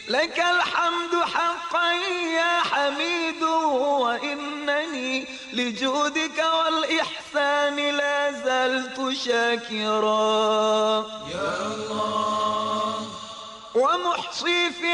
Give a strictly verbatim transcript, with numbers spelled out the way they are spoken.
لك الحمد حقا يا حميد، وإنني لجودك والإحسان لا زلت شاكرا. يا الله ومحصي في